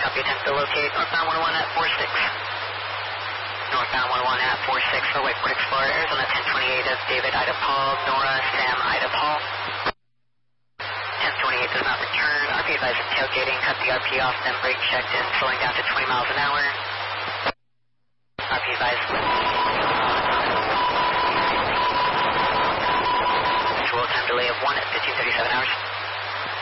copy, attempt to locate northbound 101 at 46. Northbound 101 at 46 for Wakeport Explorer, Arizona 1028 of David Ida Paul, Nora Sam Ida Paul. 1028 does not return. RP advised of tailgating, cut the RP off, then brake checked and slowing down to 20 miles an hour. RP advised. Control time delay of 1 at 1537 hours.